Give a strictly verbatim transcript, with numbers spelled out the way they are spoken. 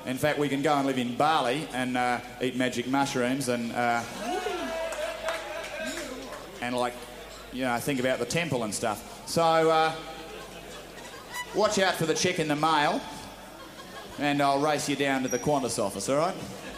In fact, we can go and live in Bali and uh, eat magic mushrooms and, uh, and like, you know, think about the temple and stuff. So, uh, watch out for the check in the mail, and I'll race you down to the Qantas office, all right?